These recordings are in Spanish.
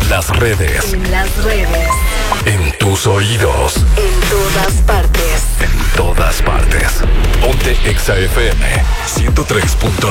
En las redes. En las redes. En tus oídos. En todas partes. En todas partes. Ponte Exa FM 103.9.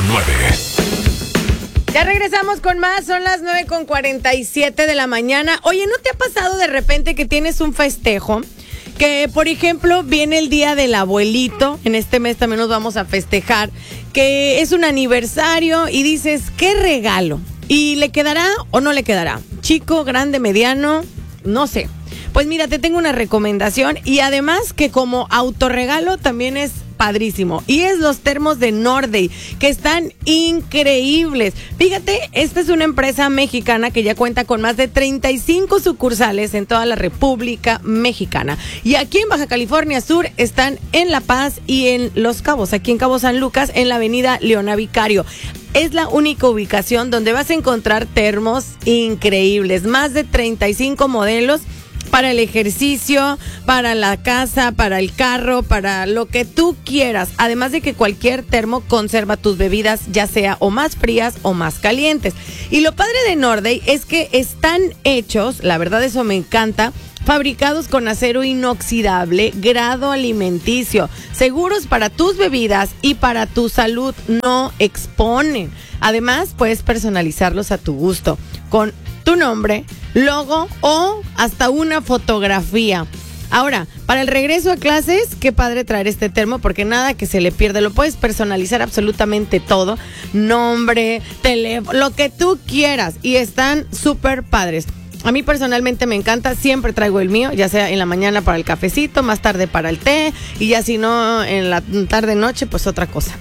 Ya regresamos con más, son las 9:47 de la mañana. Oye, ¿no te ha pasado de repente que tienes un festejo? Que, por ejemplo, viene el día del abuelito, en este mes también nos vamos a festejar, que es un aniversario y dices, ¿qué regalo? ¿Y le quedará o no le quedará? ¿Chico, grande, mediano? No sé. Pues mira, te tengo una recomendación y además que como autorregalo también es padrísimo. Y es los termos de Norday, que están increíbles. Fíjate, esta es una empresa mexicana que ya cuenta con más de 35 sucursales en toda la República Mexicana. Y aquí en Baja California Sur están en La Paz y en Los Cabos, aquí en Cabo San Lucas, en la avenida Leona Vicario. Es la única ubicación donde vas a encontrar termos increíbles. Más de 35 modelos para el ejercicio, para la casa, para el carro, para lo que tú quieras. Además de que cualquier termo conserva tus bebidas, ya sea o más frías o más calientes. Y lo padre de Norday es que están hechos, la verdad eso me encanta, fabricados con acero inoxidable, grado alimenticio, seguros para tus bebidas y para tu salud, no exponen. Además, puedes personalizarlos a tu gusto, con tu nombre, logo o hasta una fotografía. Ahora, para el regreso a clases, qué padre traer este termo porque nada que se le pierde. Lo puedes personalizar absolutamente todo. Nombre, teléfono, lo que tú quieras. Y están súper padres. A mí personalmente me encanta, siempre traigo el mío, ya sea en la mañana para el cafecito, más tarde para el té, y ya si no, en la tarde-noche, pues otra cosa.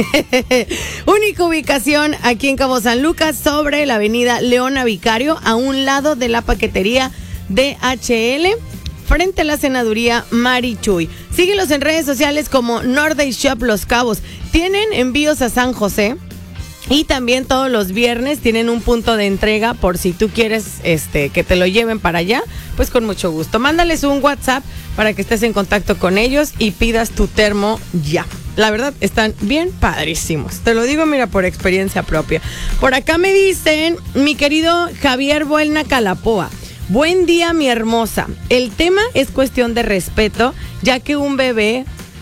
Única ubicación aquí en Cabo San Lucas, sobre la avenida Leona Vicario, a un lado de la paquetería DHL, frente a la senaduría Marichuy. Síguelos en redes sociales como Norday Shop Los Cabos. Tienen envíos a San José. Y también todos los viernes tienen un punto de entrega por si tú quieres que te lo lleven para allá, pues con mucho gusto. Mándales un WhatsApp para que estés en contacto con ellos y pidas tu termo ya. La verdad, están bien padrísimos. Te lo digo, mira, por experiencia propia. Por acá me dicen, mi querido Javier Buelna Calapoa. Buen día, mi hermosa. El tema es cuestión de respeto, ya que un bebé,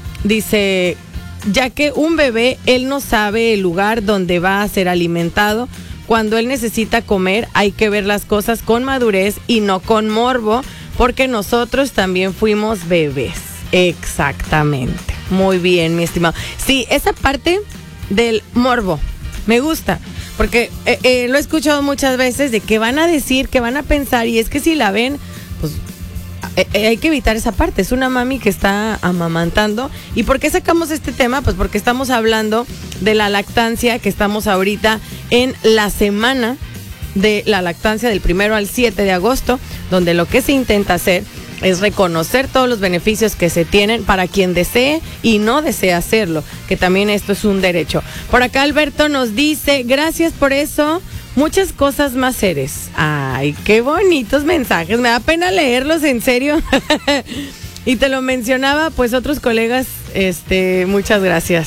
él no sabe el lugar donde va a ser alimentado. Cuando él necesita comer, hay que ver las cosas con madurez y no con morbo, porque nosotros también fuimos bebés. Exactamente. Muy bien, mi estimado. Sí, esa parte del morbo me gusta, porque lo he escuchado muchas veces de que van a decir, que van a pensar, y es que si la ven, pues hay que evitar esa parte. Es una mami que está amamantando. ¿Y por qué sacamos este tema? Pues porque estamos hablando de la lactancia, que estamos ahorita en la semana de la lactancia del 1 al 7 de agosto, donde lo que se intenta hacer es reconocer todos los beneficios que se tienen para quien desee y no desea hacerlo, que también esto es un derecho. Por acá Alberto nos dice, gracias por eso. Muchas cosas más eres. Ay, qué bonitos mensajes. Me da pena leerlos, en serio. Y te lo mencionaba, pues, otros colegas. Muchas gracias.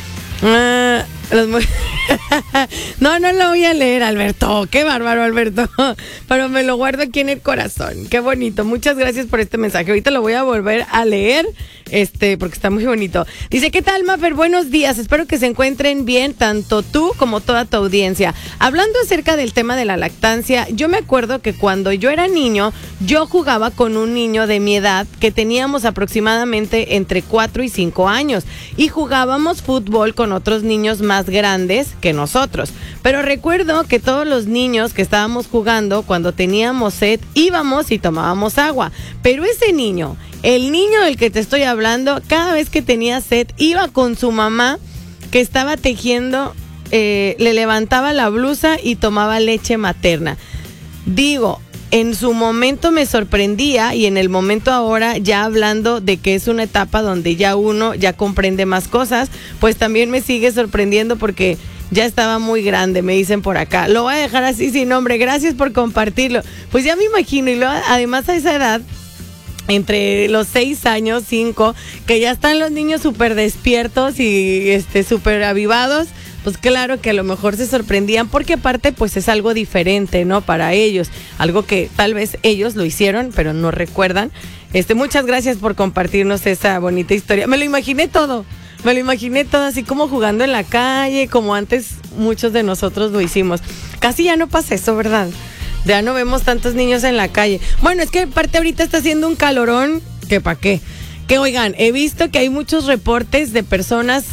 No lo voy a leer, Alberto. Qué bárbaro, Alberto. Pero me lo guardo aquí en el corazón. Qué bonito. Muchas gracias por este mensaje. Ahorita lo voy a volver a leer, porque está muy bonito. Dice, ¿qué tal, Mafer? Buenos días. Espero que se encuentren bien, tanto tú como toda tu audiencia. Hablando acerca del tema de la lactancia, yo me acuerdo que cuando yo era niño, yo jugaba con un niño de mi edad que teníamos aproximadamente entre 4 y 5 años y jugábamos fútbol con otros niños más grandes que nosotros. Pero recuerdo que todos los niños que estábamos jugando, cuando teníamos sed, íbamos y tomábamos agua. Pero ese niño, el niño del que te estoy hablando, cada vez que tenía sed, iba con su mamá que estaba tejiendo, le levantaba la blusa y tomaba leche materna. Digo, en su momento me sorprendía, y en el momento ahora, ya hablando de que es una etapa donde ya uno ya comprende más cosas, pues también me sigue sorprendiendo porque ya estaba muy grande, me dicen por acá. Lo voy a dejar así sin nombre, gracias por compartirlo. Pues ya me imagino, y luego, además a esa edad, entre los 6 años, 5, que ya están los niños súper despiertos y súper avivados. pues claro que a lo mejor se sorprendían porque aparte pues es algo diferente, ¿no? Para ellos, algo que tal vez ellos lo hicieron, pero no recuerdan. Muchas gracias por compartirnos esa bonita historia. Me lo imaginé todo así como jugando en la calle, como antes muchos de nosotros lo hicimos. Casi ya no pasa eso, ¿verdad? Ya no vemos tantos niños en la calle. Bueno, es que aparte ahorita está haciendo un calorón, que pa' qué. Que oigan, he visto que hay muchos reportes de personas,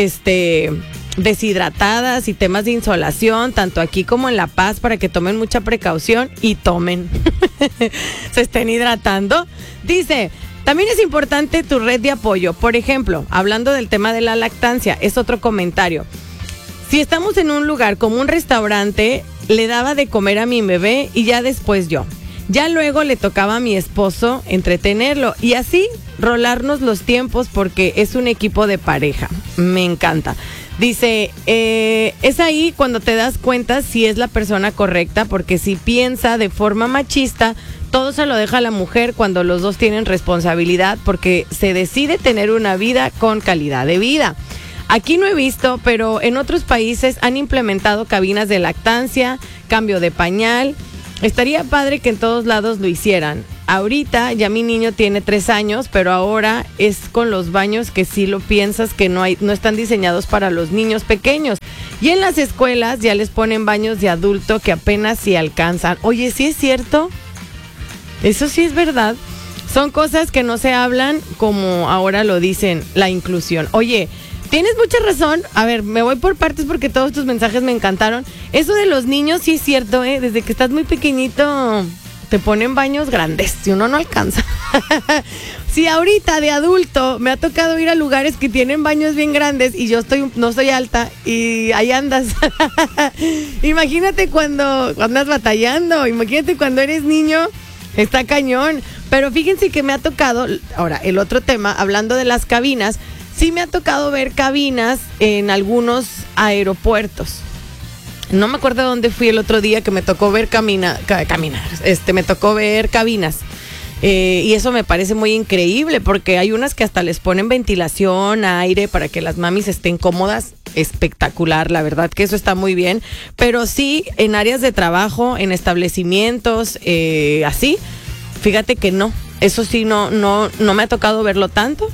deshidratadas y temas de insolación, tanto aquí como en La Paz, para que tomen mucha precaución y tomen. Se estén hidratando. Dice, también es importante tu red de apoyo. Por ejemplo, hablando del tema de la lactancia, es otro comentario. Si estamos en un lugar como un restaurante, le daba de comer a mi bebé y ya después yo. Ya luego le tocaba a mi esposo entretenerlo y así rolarnos los tiempos porque es un equipo de pareja. Me encanta. Dice, es ahí cuando te das cuenta si es la persona correcta, porque si piensa de forma machista, todo se lo deja a la mujer cuando los dos tienen responsabilidad porque se decide tener una vida con calidad de vida. Aquí no he visto, pero en otros países han implementado cabinas de lactancia, cambio de pañal. Estaría padre que en todos lados lo hicieran. Ahorita ya mi niño tiene 3 años, pero ahora es con los baños que sí lo piensas que no están diseñados para los niños pequeños. Y en las escuelas ya les ponen baños de adulto que apenas si alcanzan. Oye, ¿sí es cierto? Eso sí es verdad. Son cosas que no se hablan como ahora lo dicen, la inclusión. Oye, tienes mucha razón. A ver, me voy por partes porque todos tus mensajes me encantaron. Eso de los niños sí es cierto, ¿eh? Desde que estás muy pequeñito te ponen baños grandes si uno no alcanza. Si ahorita de adulto me ha tocado ir a lugares que tienen baños bien grandes y yo no soy alta y ahí andas. Imagínate cuando andas batallando, imagínate cuando eres niño, está cañón. Pero fíjense que me ha tocado, ahora el otro tema, hablando de las cabinas, sí me ha tocado ver cabinas en algunos aeropuertos. No me acuerdo dónde fui el otro día que me tocó ver caminar, me tocó ver cabinas. Y eso me parece muy increíble porque hay unas que hasta les ponen ventilación, aire para que las mamis estén cómodas. Espectacular, la verdad que eso está muy bien. Pero sí, en áreas de trabajo, en establecimientos, así, fíjate que no. Eso sí, no me ha tocado verlo tanto.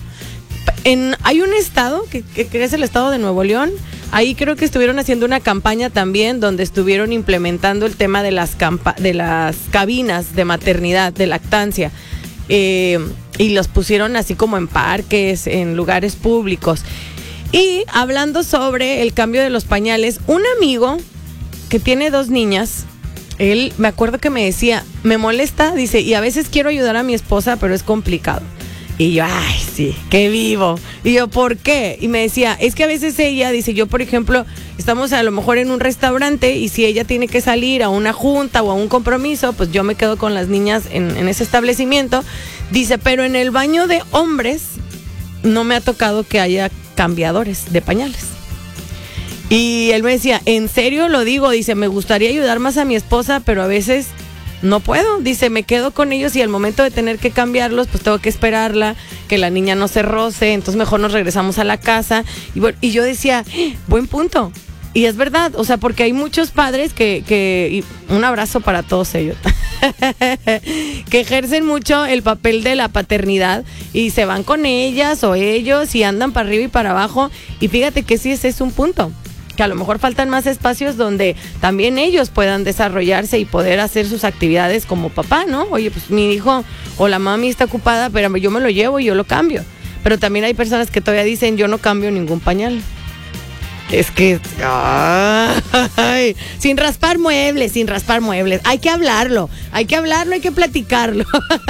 Hay un estado que es el estado de Nuevo León. Ahí creo que estuvieron haciendo una campaña también donde estuvieron implementando el tema de las cabinas de maternidad, de lactancia, y los pusieron así como en parques, en lugares públicos. Y hablando sobre el cambio de los pañales, un amigo que tiene 2 niñas, él me acuerdo que me decía, me molesta, dice, y a veces quiero ayudar a mi esposa, pero es complicado. Y yo, ay, sí, qué vivo. Y yo, ¿por qué? Y me decía, es que a veces ella, dice, yo por ejemplo, estamos a lo mejor en un restaurante y si ella tiene que salir a una junta o a un compromiso, pues yo me quedo con las niñas en ese establecimiento. Dice, pero en el baño de hombres no me ha tocado que haya cambiadores de pañales. Y él me decía, ¿en serio lo digo? Dice, me gustaría ayudar más a mi esposa, pero a veces no puedo. Dice, me quedo con ellos y al momento de tener que cambiarlos, pues tengo que esperarla, que la niña no se roce, entonces mejor nos regresamos a la casa. Y, bueno, y yo decía, buen punto. Y es verdad, o sea, porque hay muchos padres que un abrazo para todos ellos, que ejercen mucho el papel de la paternidad y se van con ellas o ellos y andan para arriba y para abajo. Y fíjate que sí, ese es un punto. Que a lo mejor faltan más espacios donde también ellos puedan desarrollarse y poder hacer sus actividades como papá, ¿no? Oye, pues mi hijo o la mami está ocupada, pero yo me lo llevo y yo lo cambio. Pero también hay personas que todavía dicen, yo no cambio ningún pañal. Es que, ay, sin raspar muebles. Hay que hablarlo, hay que platicarlo.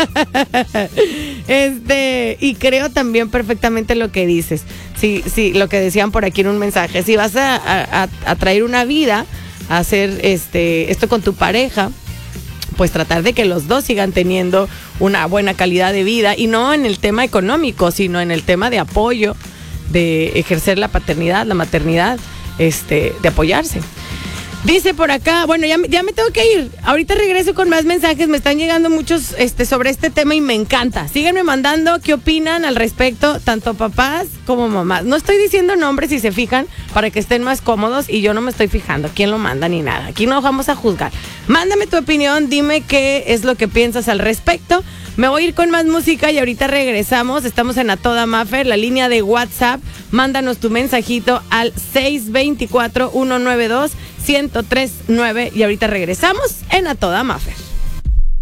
Y creo también perfectamente lo que dices. Sí, lo que decían por aquí en un mensaje. Si vas a traer una vida, a hacer esto con tu pareja, pues tratar de que los dos sigan teniendo una buena calidad de vida y no en el tema económico, sino en el tema de apoyo, de ejercer la paternidad, la maternidad, de apoyarse. Dice por acá, bueno, ya me tengo que ir. Ahorita regreso con más mensajes. Me están llegando muchos sobre este tema y me encanta. Síganme mandando qué opinan al respecto, tanto papás como mamás. No estoy diciendo nombres, si se fijan, para que estén más cómodos, y yo no me estoy fijando quién lo manda ni nada. Aquí no vamos a juzgar. Mándame tu opinión, dime qué es lo que piensas al respecto. Me voy a ir con más música y ahorita regresamos. Estamos en A Toda Maffer, la línea de WhatsApp. Mándanos tu mensajito al 624-192-1039 y ahorita regresamos en A Toda Maffer.